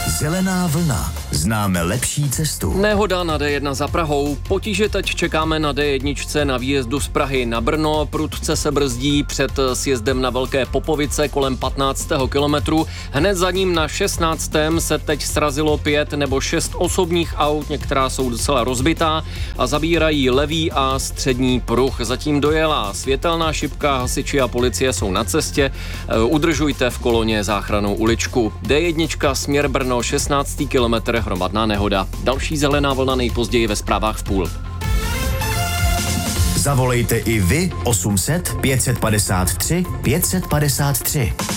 Zelená vlna. Známe lepší cestu. Nehoda na D1 za Prahou. Potíže teď čekáme na D1 na výjezdu z Prahy na Brno. Prudce se brzdí před sjezdem na Velké Popovice kolem 15. kilometru. Hned za ním na 16. se teď srazilo 5 nebo 6 osobních aut, některá jsou docela rozbitá a zabírají levý a střední pruh. Zatím dojela světelná šipka, hasiči a policie jsou na cestě. Udržujte v koloně záchrannou uličku. D1 směr Brno, 16. kilometr, hromadná nehoda. Další zelená vlna nejpozději ve zprávách v půl. Zavolejte i vy 800 553 553.